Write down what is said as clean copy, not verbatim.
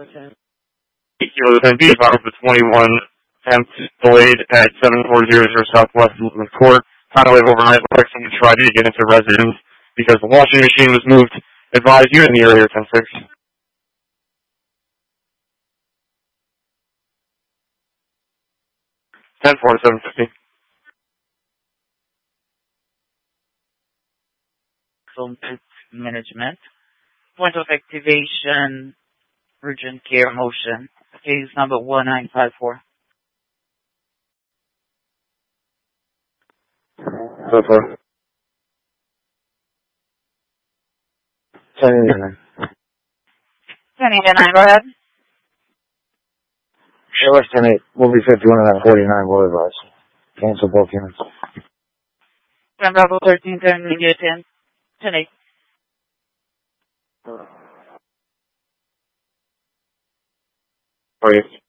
Kilo 10 B, fire for 21, attempt delayed at 7400 Southwest Court. Kind of live overnight, looks like someone tried to get into residence because the washing machine was moved. Advise you in the area 10-6. 10-4 to 750. Management. Point of activation, urgent care motion. Case number 1954. So far. 1089. 1089, go ahead. West 10-8. We'll be 51 and 49 Boulevard. Cancel both units. Bravo 13, intermediate 10. 10-8. Oh, yes.